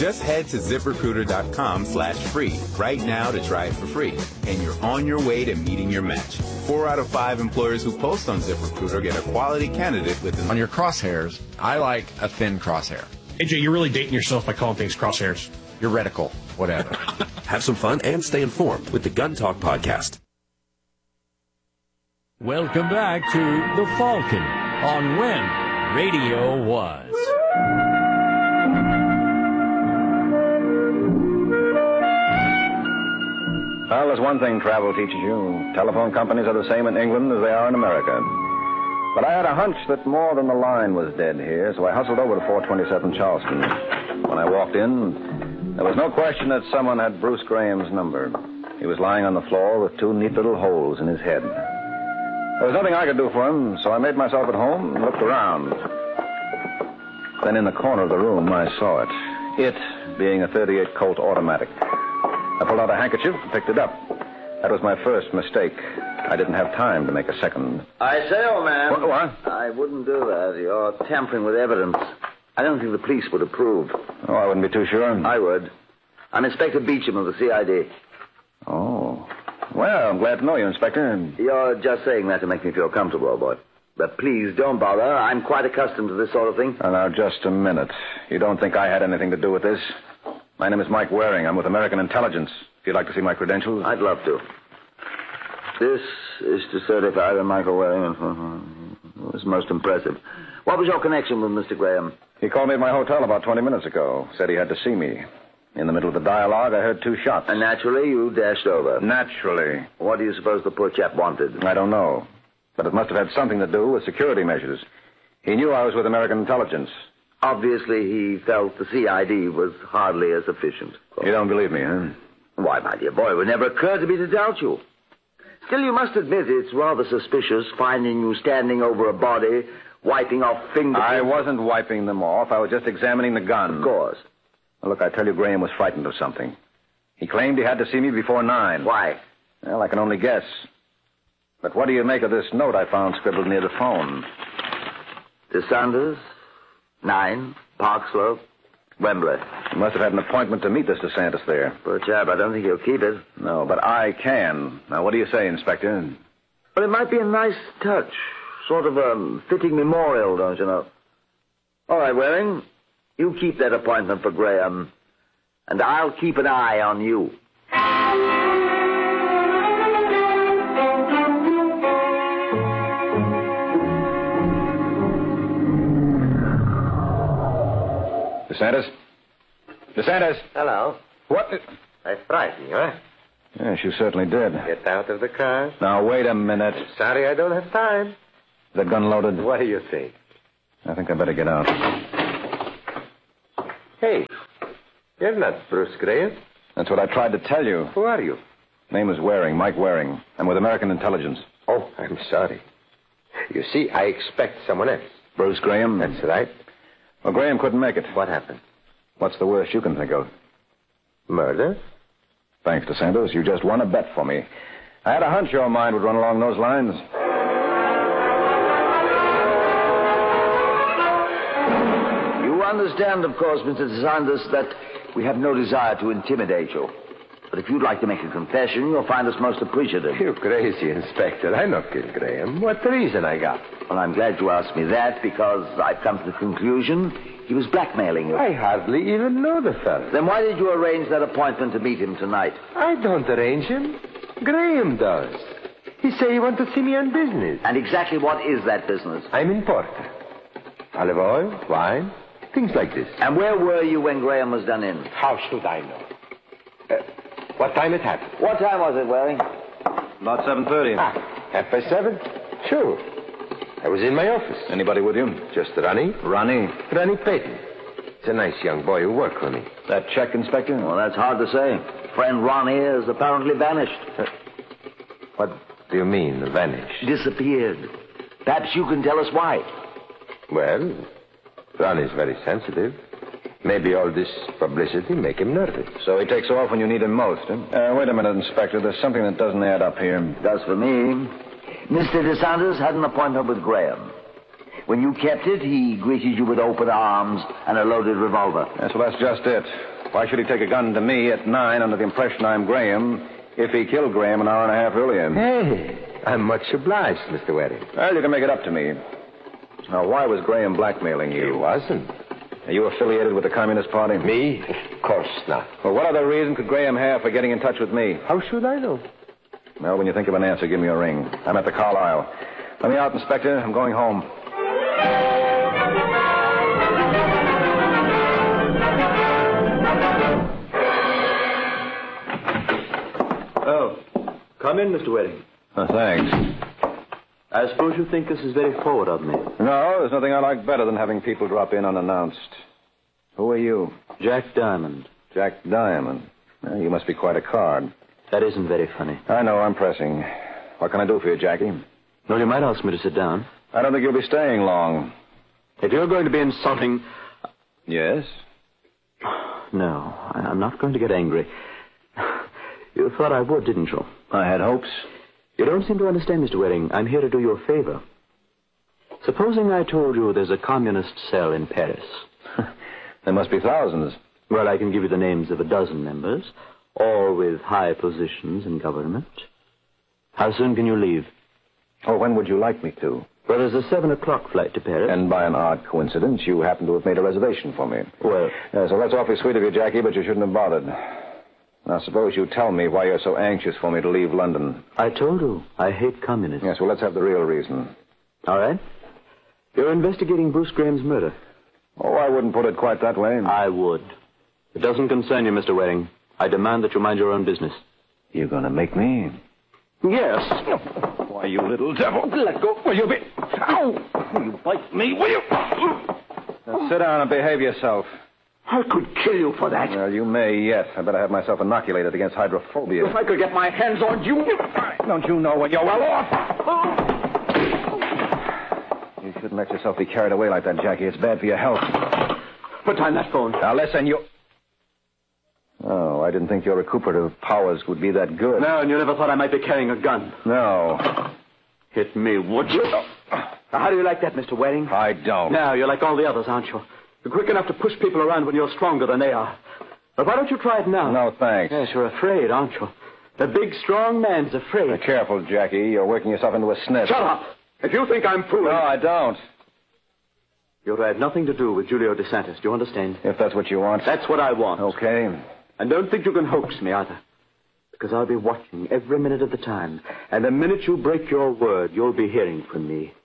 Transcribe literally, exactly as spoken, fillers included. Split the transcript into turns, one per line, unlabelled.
Just head to ZipRecruiter.com slash free right now to try it for free. And you're on your way to meeting your match. Four out of five employers who post on ZipRecruiter get a quality candidate with an...
On your crosshairs, I like a thin crosshair.
A J, you're really dating yourself by calling things crosshairs.
Your reticle, whatever.
Have some fun and stay informed with the Gun Talk podcast.
Welcome back to The Falcon on When Radio Was.
Well, there's one thing travel teaches you. Telephone companies are the same in England as they are in America. But I had a hunch that more than the line was dead here, so I hustled over to four twenty-seven Charleston. When I walked in, there was no question that someone had Bruce Graham's number. He was lying on the floor with two neat little holes in his head. There was nothing I could do for him, so I made myself at home and looked around. Then in the corner of the room, I saw it. It being a thirty-eight Colt automatic. I pulled out a handkerchief and picked it up. That was my first mistake. I didn't have time to make a second.
I say, old man.
What? what?
I wouldn't do that. You're tampering with evidence. I don't think the police would approve.
Oh, I wouldn't be too sure.
I would. I'm Inspector Beecham of the C I D.
Oh. Well, I'm glad to know you, Inspector.
You're just saying that to make me feel comfortable, old boy. But please don't bother. I'm quite accustomed to this sort of thing.
Oh, now, just a minute. You don't think I had anything to do with this? My name is Mike Waring. I'm with American Intelligence. If you'd like to see my credentials.
I'd love to. This is to certify that Michael Waring was most impressive. What was your connection with Mister Graham?
He called me at my hotel about twenty minutes ago. Said he had to see me. In the middle of the dialogue, I heard two shots.
And naturally, you dashed over.
Naturally.
What do you suppose the poor chap wanted?
I don't know. But it must have had something to do with security measures. He knew I was with American Intelligence.
Obviously, he felt the C I D was hardly as efficient.
You don't believe me, huh?
Why, my dear boy, it would never occur to me to doubt you. Still, you must admit it's rather suspicious finding you standing over a body, wiping off fingerprints.
I wasn't wiping them off. I was just examining the gun.
Of course.
Well, look, I tell you, Graham was frightened of something. He claimed he had to see me before nine.
Why?
Well, I can only guess. But what do you make of this note I found scribbled near the phone?
To Sanders, nine, Park Slope, Wembley.
You must have had an appointment to meet this DeSantis there.
Poor chap, I don't think he'll keep it.
No, but I can. Now, what do you say, Inspector?
Well, it might be a nice touch. Sort of a fitting memorial, don't you know? All right, Waring. You keep that appointment for Graham, and I'll keep an eye on you.
DeSantis? DeSantis?
Hello.
What?
I frightened you, huh?
Yes, you certainly did.
Get out of the car.
Now, wait a minute.
Sorry, I don't have time.
Is that gun loaded?
What do you think?
I think I better get out.
Hey, you're not Bruce Graham.
That's what I tried to tell you.
Who are you?
Name is Waring, Mike Waring. I'm with American Intelligence.
Oh, I'm sorry. You see, I expect someone else.
Bruce Graham?
That's right.
Well, Graham couldn't make it.
What happened?
What's the worst you can think of?
Murder?
Thanks, DeSantis. You just won a bet for me. I had a hunch your mind would run along those lines.
You understand, of course, Mister DeSantis, that we have no desire to intimidate you. But if you'd like to make a confession, you'll find us most appreciative.
You crazy, Inspector. I not killed Graham. What reason I got?
Well, I'm glad you asked me that, because I've come to the conclusion he was blackmailing you.
I hardly even know the fellow.
Then why did you arrange that appointment to meet him tonight?
I don't arrange him. Graham does. He say he want to see me on business.
And exactly what is that business?
I'm importer. Olive oil, wine, things like this.
And where were you when Graham was done in?
How should I know? Uh, what time it happened?
What time was it, Waring?
About seven thirty.
Ah, half past seven? Sure. I was in my office.
Anybody with you?
Just Ronnie.
Ronnie?
Ronnie Payton. It's a nice young boy who worked for me.
That check, Inspector?
Well, that's hard to say. Friend Ronnie is apparently vanished.
Uh, what do you mean, vanished?
Disappeared. Perhaps you can tell us why.
Well, Ronnie's very sensitive. Maybe all this publicity make him nervous.
So he takes off when you need him most, huh? Uh, wait a minute, Inspector. There's something that doesn't add up here.
Does for me. Mister DeSantis had an appointment with Graham. When you kept it, he greeted you with open arms and a loaded revolver.
Yes, well, that's just it. Why should he take a gun to me at nine under the impression I'm Graham if he killed Graham an hour and a half earlier?
Hey, I'm much obliged, Mister Waring.
Well, you can make it up to me. Now, why was Graham blackmailing you?
He wasn't.
Are you affiliated with the Communist Party?
Me? Of course not.
Well, what other reason could Graham have for getting in touch with me?
How should I know?
Well, when you think of an answer, give me a ring. I'm at the Carlisle. Let me out, Inspector. I'm going home.
Oh, come in, Mister Waring.
Oh, thanks.
I suppose you think this is very forward of me.
No, there's nothing I like better than having people drop in unannounced. Who are you?
Jack Diamond.
Jack Diamond. Well, you must be quite a card.
That isn't very funny.
I know, I'm pressing. What can I do for you, Jackie?
Well, you might ask me to sit down.
I don't think you'll be staying long.
If you're going to be insulting...
Yes?
No, I- I'm not going to get angry. You thought I would, didn't you?
I had hopes.
You don't seem to understand, Mister Waring. I'm here to do you a favor. Supposing I told you there's a communist cell in Paris.
There must be thousands.
Well, I can give you the names of a dozen members, all with high positions in government. How soon can you leave?
Oh, when would you like me to?
Well, there's a seven o'clock flight to Paris.
And by an odd coincidence, you happen to have made a reservation for me.
Well...
Uh, so that's awfully sweet of you, Jackie, but you shouldn't have bothered. Now, suppose you tell me why you're so anxious for me to leave London.
I told you, I hate communists.
Yes, well, let's have the real reason.
All right. You're investigating Bruce Graham's murder.
Oh, I wouldn't put it quite that way.
I would. It doesn't concern you, Mister Waring. I demand that you mind your own business.
You're going to make me?
Yes.
Why, you little devil.
Let go. Will you be...
Ow! You bite me, will you? Now, sit down and behave yourself.
I could kill you for that.
Well, you may yet. I better have myself inoculated against hydrophobia.
If I could get my hands on you...
Don't you know when you're well off? You shouldn't let yourself be carried away like that, Jackie. It's bad for your health.
Put down that phone.
Now, listen, you... Oh, I didn't think your recuperative powers would be that good.
No, and you never thought I might be carrying a gun.
No.
Hit me, would you? How do you like that, Mister Waring?
I don't.
No, you're like all the others, aren't you? You're quick enough to push people around when you're stronger than they are. But why don't you try it now?
No, thanks.
Yes, you're afraid, aren't you? The big, strong man's afraid.
Be careful, Jackie. You're working yourself into a snitch.
Shut up! If you think I'm fooling...
No, I don't.
You're to have nothing to do with Julio DeSantis. Do you understand?
If that's what you want.
That's what I want.
Okay.
And don't think you can hoax me either. Because I'll be watching every minute of the time. And the minute you break your word, you'll be hearing from me.